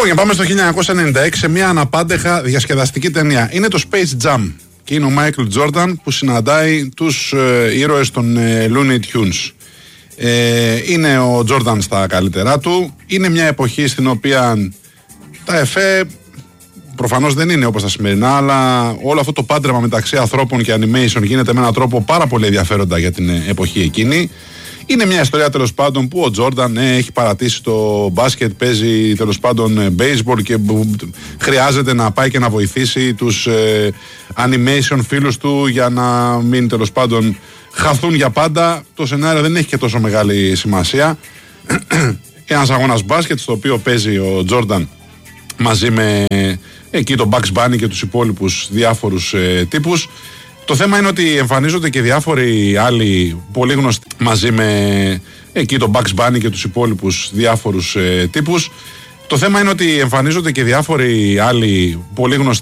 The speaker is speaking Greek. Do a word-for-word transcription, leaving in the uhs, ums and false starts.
Λοιπόν, πάμε στο χίλια εννιακόσια ενενήντα έξι σε μια αναπάντεχα διασκεδαστική ταινία. Είναι το Space Jam και είναι ο Μάικλ Τζόρνταν που συναντάει τους ε, ήρωες των ε, Looney Tunes. Ε, είναι ο Τζόρνταν στα καλύτερά του. Είναι μια εποχή στην οποία τα εφέ προφανώς δεν είναι όπως τα σημερινά, αλλά όλο αυτό το πάντρεμα μεταξύ ανθρώπων και animation γίνεται με έναν τρόπο πάρα πολύ ενδιαφέροντα για την εποχή εκείνη. Είναι μια ιστορία τέλος πάντων που ο Τζόρνταν ε, έχει παρατήσει το μπάσκετ, παίζει τέλος πάντων baseball και χρειάζεται να πάει και να βοηθήσει τους ε, animation φίλους του για να μην τέλος πάντων χαθούν για πάντα. Το σενάριο δεν έχει και τόσο μεγάλη σημασία. Ένας αγώνας μπάσκετ στο οποίο παίζει ο Τζόρνταν μαζί με εκεί τον Bugs Bunny και τους υπόλοιπους διάφορους ε, τύπους. Το θέμα είναι ότι εμφανίζονται και διάφοροι άλλοι πολύ γνωστοί μαζί με εκεί τον Bugs Bunny και τους υπόλοιπους διάφορους ε, τύπους. Το θέμα είναι ότι εμφανίζονται και διάφοροι άλλοι πολύ γνωστοί